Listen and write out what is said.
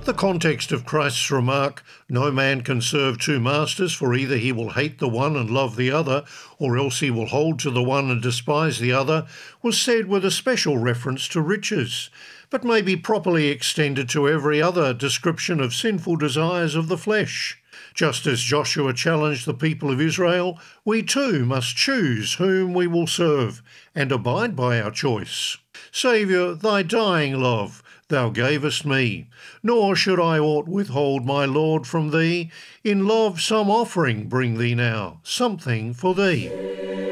The context of Christ's remark, "No man can serve two masters, for either he will hate the one and love the other, or else he will hold to the one and despise the other," was said with a special reference to riches, but may be properly extended to every other description of sinful desires of the flesh. Just as Joshua challenged the people of Israel, we too must choose whom we will serve and abide by our choice. "Saviour, thy dying love thou gavest me, nor should I aught withhold, my Lord, from thee. In love some offering bring thee now, something for thee."